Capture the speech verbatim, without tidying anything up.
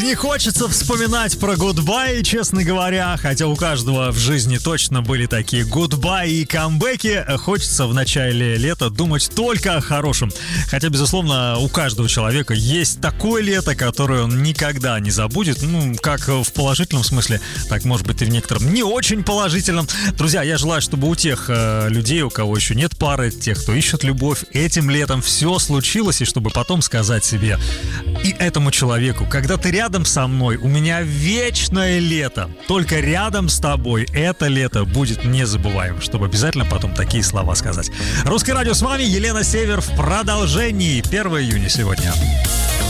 не хочется вспоминать про гудбай, честно говоря, хотя у каждого в жизни точно были такие гудбай и камбэки. Хочется в начале лета думать только о хорошем. Хотя, безусловно, у каждого человека есть такое лето, которое он никогда не забудет. Ну, как в положительном смысле, так, может быть, и в некотором не очень положительном. Друзья, я желаю, чтобы у тех э, людей, у кого еще нет пары, тех, кто ищет любовь, этим летом все случилось, и чтобы потом сказать себе и этому человеку: когда ты рядом со мной, у меня вечное лето. Только рядом с тобой это лето будет незабываемым. Чтобы обязательно потом такие слова сказать. Русское радио с вами, Елена Север в продолжении. первого июня сегодня.